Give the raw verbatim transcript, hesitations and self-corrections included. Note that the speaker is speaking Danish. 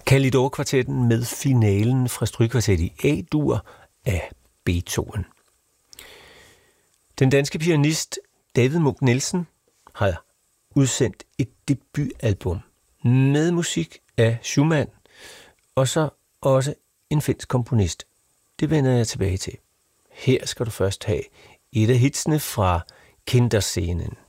Kalidor-kvartetten med finalen fra strygekvartet i A-dur af Beethoven. Den danske pianist David Munch Nielsen har udsendt et debutalbum med musik af Schumann, og så også en finsk komponist. Det vender jeg tilbage til. Her skal du først have et af hitsene fra Kinderscenen.